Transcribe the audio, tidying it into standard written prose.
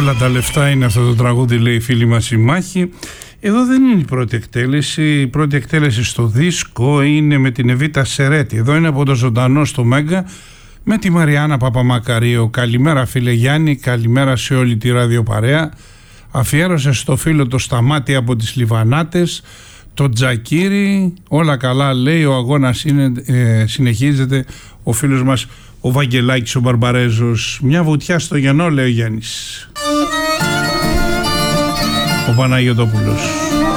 Όλα τα λεφτά είναι αυτό το τραγούδι, λέει η φίλη μας η Μάχη. Εδώ δεν είναι η πρώτη εκτέλεση. Η πρώτη εκτέλεση στο δίσκο είναι με την Εβίτα Σερέτη. Εδώ είναι από το Ζωντανό στο Μέγκα με τη Μαριάννα Παπαμακαρίου. Καλημέρα φίλε Γιάννη, καλημέρα σε όλη τη ραδιοπαρέα. Αφιέρωσε στο φίλο το Σταμάτη από τις Λιβανάτες, το Τζακίρι. Όλα καλά λέει, ο αγώνας συνεχίζεται. Ο φίλος μας ο Βαγγελάκης ο Μπαρμπαρέζος. Μια βουτιά στο Γεννό, λέει ο Γιάννης. Ο Παναγιωτόπουλος.